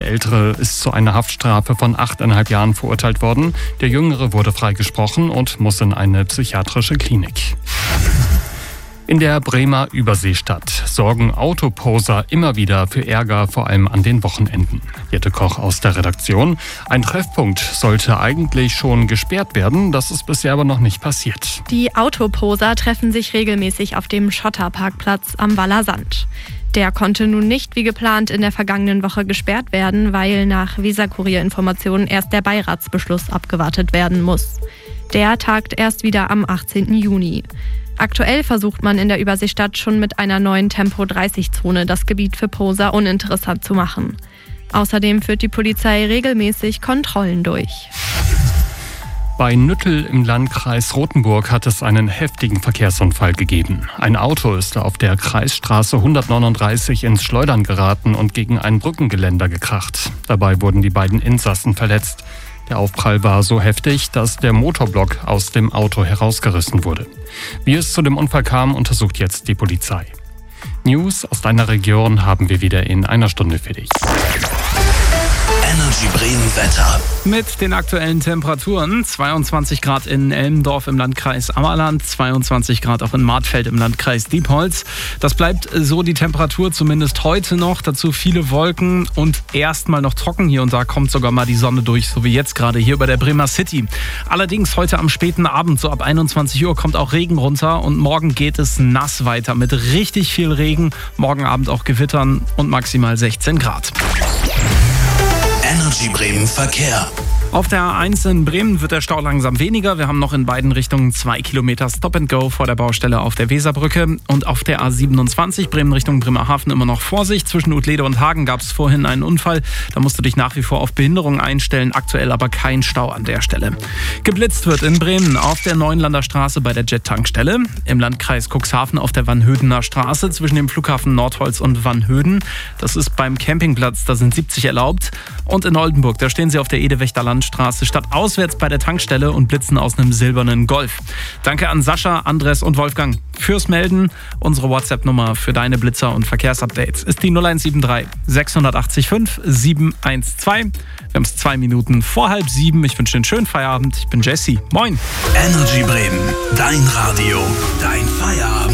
Ältere ist zu einer Haftstrafe von 8,5 Jahren verurteilt worden. Der Jüngere wurde freigesprochen und muss in eine psychiatrische Klinik. In der Bremer Überseestadt sorgen Autoposer immer wieder für Ärger, vor allem an den Wochenenden. Jette Koch aus der Redaktion. Ein Treffpunkt sollte eigentlich schon gesperrt werden, das ist bisher aber noch nicht passiert. Die Autoposer treffen sich regelmäßig auf dem Schotterparkplatz am Waller Sand. Der konnte nun nicht wie geplant in der vergangenen Woche gesperrt werden, weil nach Weser-Kurier-Informationen erst der Beiratsbeschluss abgewartet werden muss. Der tagt erst wieder am 18. Juni. Aktuell versucht man in der Überseestadt schon mit einer neuen Tempo-30-Zone das Gebiet für Poser uninteressant zu machen. Außerdem führt die Polizei regelmäßig Kontrollen durch. Bei Nüttel im Landkreis Rothenburg hat es einen heftigen Verkehrsunfall gegeben. Ein Auto ist auf der Kreisstraße 139 ins Schleudern geraten und gegen ein Brückengeländer gekracht. Dabei wurden die beiden Insassen verletzt. Der Aufprall war so heftig, dass der Motorblock aus dem Auto herausgerissen wurde. Wie es zu dem Unfall kam, untersucht jetzt die Polizei. News aus deiner Region haben wir wieder in einer Stunde für dich. Energy Bremen Wetter. Mit den aktuellen Temperaturen: 22 Grad in Elmendorf im Landkreis Ammerland, 22 Grad auch in Martfeld im Landkreis Diepholz. Das bleibt so die Temperatur zumindest heute noch. Dazu viele Wolken und erstmal noch trocken. Hier und da kommt sogar mal die Sonne durch, so wie jetzt gerade hier über der Bremer City. Allerdings heute am späten Abend, so ab 21 Uhr, kommt auch Regen runter und morgen geht es nass weiter mit richtig viel Regen. Morgen Abend auch Gewittern und maximal 16 Grad. Energy Bremen Verkehr. Auf der A1 in Bremen wird der Stau langsam weniger. Wir haben noch in beiden Richtungen 2 Kilometer Stop and Go vor der Baustelle auf der Weserbrücke. Und auf der A27 Bremen Richtung Bremerhaven immer noch Vorsicht. Zwischen Utlede und Hagen gab es vorhin einen Unfall. Da musst du dich nach wie vor auf Behinderung einstellen. Aktuell aber kein Stau an der Stelle. Geblitzt wird in Bremen auf der Neuenlander Straße bei der Jet-Tankstelle. Im Landkreis Cuxhaven auf der Wannhödener Straße zwischen dem Flughafen Nordholz und Wannhöden. Das ist beim Campingplatz, da sind 70 erlaubt. Und in Oldenburg, da stehen sie auf der Edewächterlandstraße statt auswärts bei der Tankstelle und blitzen aus einem silbernen Golf. Danke an Sascha, Andres und Wolfgang fürs Melden. Unsere WhatsApp-Nummer für deine Blitzer und Verkehrsupdates ist die 0173 680 5 712. Wir haben es 2 Minuten vor 6:30. Ich wünsche dir einen schönen Feierabend. Ich bin Jesse. Moin. Energy Bremen, dein Radio, dein Feierabend.